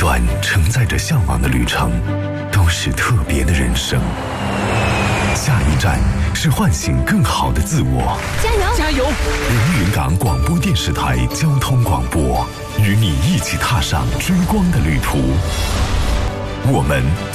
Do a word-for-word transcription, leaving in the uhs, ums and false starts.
段承载着向往的旅程，都是特别的人生。下一站是唤醒更好的自我。 加油！ 加油！ 连云港广播电视台交通广播，与你一起踏上追光的旅途。我们